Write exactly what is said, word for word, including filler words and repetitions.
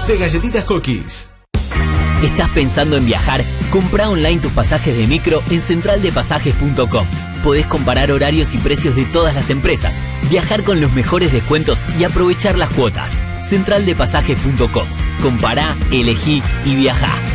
de Galletitas Cookies. ¿Estás pensando en viajar? Comprá online tus pasajes de micro en central de pasajes punto com. Podés comparar horarios y precios de todas las empresas, viajar con los mejores descuentos y aprovechar las cuotas. central de pasajes punto com. Compará, elegí y viajá.